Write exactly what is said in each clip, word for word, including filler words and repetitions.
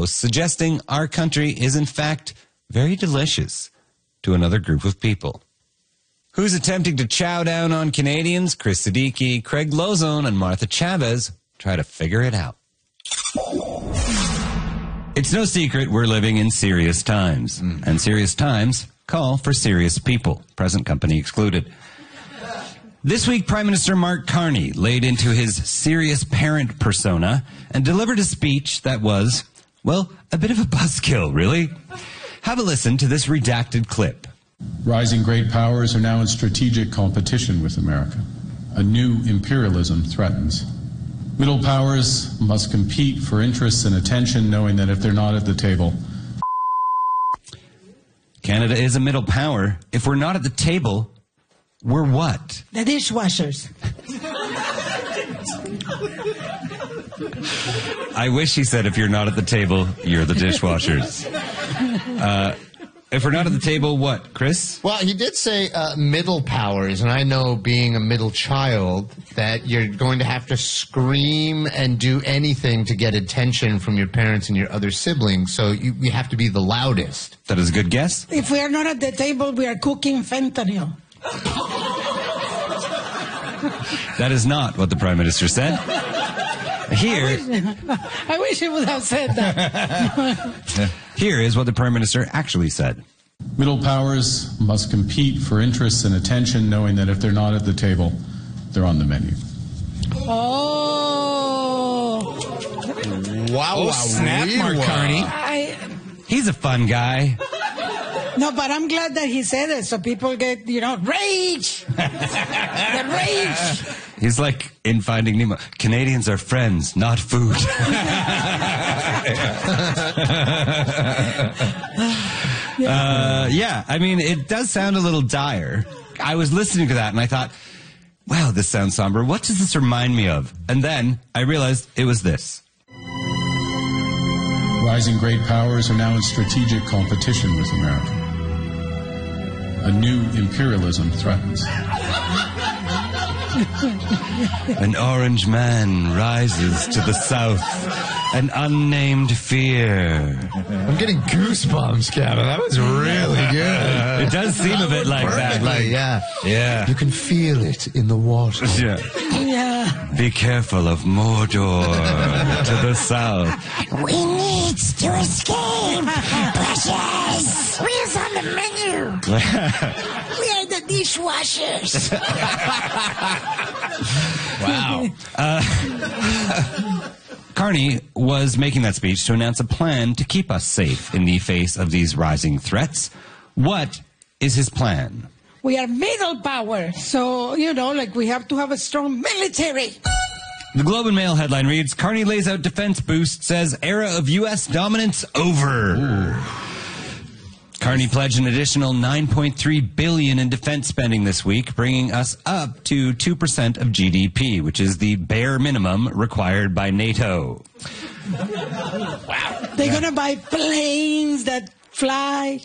post suggesting our country is in fact very delicious to another group of people. Who's attempting to chow down on Canadians? Chris Siddiqui, Craig Lozone, and Martha Chavez try to figure it out. It's no secret we're living in serious times, mm. and serious times call for serious people, present company excluded. This week, Prime Minister Mark Carney laid into his serious parent persona and delivered a speech that was, well, a bit of a buzzkill, really. Have a listen to this redacted clip. Rising great powers are now in strategic competition with America. A new imperialism threatens. Middle powers must compete for interests and attention, knowing that if they're not at the table... Canada is a middle power. If we're not at the table, we're what? The dishwashers. I wish he said, if you're not at the table, you're the dishwashers. Uh... If we're not at the table, what, Chris? Well, he did say uh, middle powers, and I know being a middle child that you're going to have to scream and do anything to get attention from your parents and your other siblings, so you, you have to be the loudest. That is a good guess. If we are not at the table, we are cooking fentanyl. That is not what the Prime Minister said. Here, I wish, I wish he would have said that. Here is what the Prime Minister actually said. Middle powers must compete for interests and attention, knowing that if they're not at the table, they're on the menu. Oh. Wow. Oh, snap, Mark Carney. I, He's a fun guy. No, but I'm glad that he said it, so people get, you know, rage! The rage! He's like in Finding Nemo. Canadians are friends, not food. uh, yeah, I mean, it does sound a little dire. I was listening to that and I thought, wow, this sounds somber. What does this remind me of? And then I realized it was this. Rising great powers are now in strategic competition with America. A new imperialism threatens. An orange man rises to the south. An unnamed fear. I'm getting goosebumps, Kevin. That was really good. It does seem a bit like that. Like, yeah. Yeah. You can feel it in the water. Yeah. Yeah. Be careful of Mordor to the south. We need to escape. Precious. Where's on the menu? We are the dishwashers. Wow. Uh, Carney was making that speech to announce a plan to keep us safe in the face of these rising threats. What is his plan? We are middle power, so, you know, like we have to have a strong military. The Globe and Mail headline reads, Carney lays out defense boost, says era of U S dominance over. Ooh. Carney pledged an additional nine point three billion dollars in defense spending this week, bringing us up to two percent of G D P, which is the bare minimum required by NATO. Wow. They're going to buy planes that fly.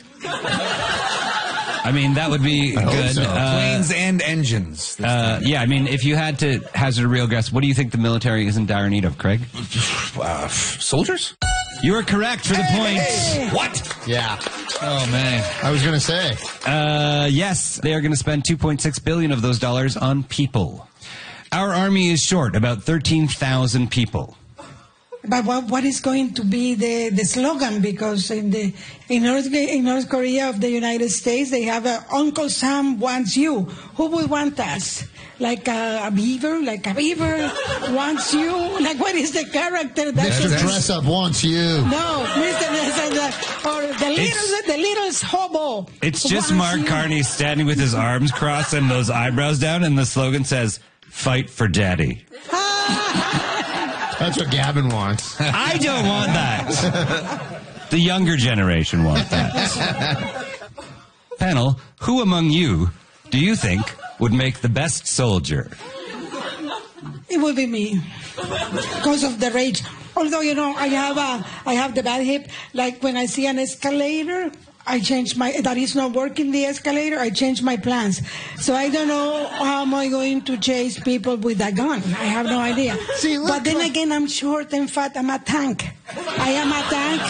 I mean, that would be I good. So. Uh, Planes and engines. Uh, yeah, I mean, if you had to hazard a real guess, what do you think the military is in dire need of, Craig? Uh, soldiers? You are correct for the point. Hey! What? Yeah. Oh, man. I was going to say. Uh, yes, they are going to spend two point six billion dollars of those dollars on people. Our army is short about thirteen thousand people. But what, what is going to be the, the slogan? Because in the in North, in North Korea of the United States, they have a Uncle Sam wants you. Who would want us? Like a, a beaver? Like a beaver wants you? Like what is the character? That Mister is, Dress Up wants you. No, Mister Dress Up, or the little, the little hobo. It's just wants Mark you. Carney standing with his arms crossed and those eyebrows down, and the slogan says, "Fight for Daddy." That's what Gavin wants. I don't want that. The younger generation want that. Panel, who among you do you think would make the best soldier? It would be me, because of the rage. Although, you know, I have a, I have the bad hip. Like when I see an escalator, I change my, that is not working the escalator, I change my plans. So I don't know how am I going to chase people with a gun. I have no idea. See, look, but then again, I'm short and fat. I'm a tank. I am a tank.